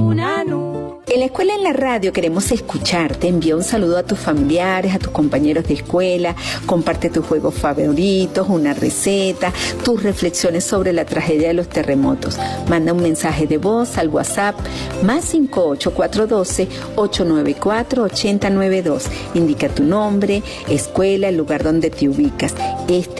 En la escuela en la radio queremos escucharte. Envía un saludo a tus familiares, a tus compañeros de escuela. Comparte tus juegos favoritos, una receta, tus reflexiones sobre la tragedia de los terremotos. Manda un mensaje de voz al WhatsApp +58 412 894 8092. Indica tu nombre, escuela, el lugar donde te ubicas. Este